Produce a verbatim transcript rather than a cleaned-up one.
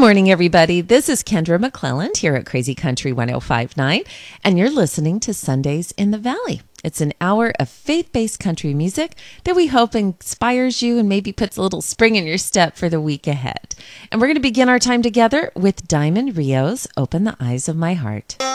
morning, everybody. This is Kendra McClelland here at Crazy Country one oh five point nine, and you're listening to Sundays in the Valley. It's an hour of faith-based country music that we hope inspires you and maybe puts a little spring in your step for the week ahead. And we're going to begin our time together with Diamond Rio's Open the Eyes of My Heart.